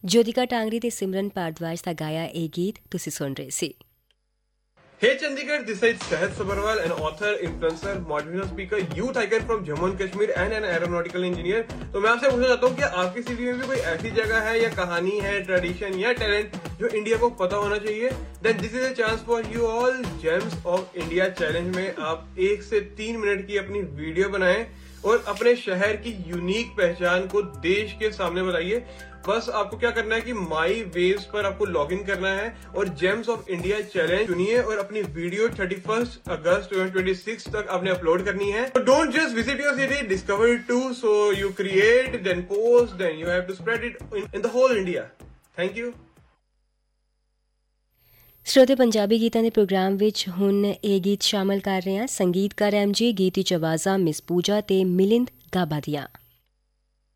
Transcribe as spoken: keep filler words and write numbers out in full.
ज्योतिका टांगरी ਤੇ ਸਿਮਰਨ ਭਾਰਦਵਾਜ ਦਾ ਗਾਇਆ ਇਹ ਗੀਤ ਤੁਸੀਂ ਸੁਣ ਰਹੇ ਸੀ। Hey Chandigarh, this is Sahaj Sabharwal, an author, influencer, motivational speaker, youth icon from Jammu and Kashmir and an aeronautical engineer। तो मैं आपसे पूछना चाहता हूँ कि आपकी सिटी में भी कोई ऐसी जगह है या कहानी है, ट्रेडिशन या टैलेंट जो इंडिया को पता होना चाहिए? Then this is a chance for you all। Gems of India challenge में आप एक से तीन मिनट की अपनी वीडियो बनाएं और अपने शहर की यूनिक पहचान को देश के सामने बताइए। बस आपको क्या करना है कि माई वेव्स पर आपको लॉग इन करना है और जेम्स ऑफ इंडिया चैलेंज चुनिए और अपनी वीडियो इकतीस अगस्त दो हज़ार छब्बीस तक आपने अपलोड करनी है। Don't just visit your city, discover it to. So you create, then post, then you have to spread it in the whole India. Thank you. ਸਰੋਤੇ ਪੰਜਾਬੀ ਗੀਤਾਂ ਦੇ ਪ੍ਰੋਗਰਾਮ ਵਿੱਚ ਹੁਣ ਇਹ ਗੀਤ ਸ਼ਾਮਲ ਕਰ ਰਹੇ ਹਾਂ। ਸੰਗੀਤਕਾਰ ਐਮ ਜੀ, ਗੀਤ ਵਿੱਚ ਆਵਾਜ਼ਾਂ ਮਿਸ ਪੂਜਾ ਤੇ ਮਿਲਿੰਦ ਗਾਬਾ ਦੀਆਂ।